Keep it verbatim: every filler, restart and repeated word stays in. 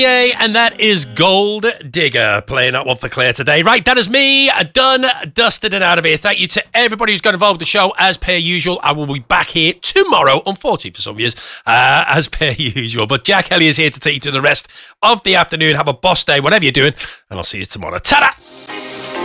Yay, and that is Gold Digger playing that one for Claire today. Right, that is me, done, dusted, and out of here. Thank you to everybody who's got involved with the show, as per usual. I will be back here tomorrow, unfortunately for some of you, uh, as per usual. But Jack Ellie is here to take you to the rest of the afternoon. Have a boss day, whatever you're doing, and I'll see you tomorrow. Ta-da!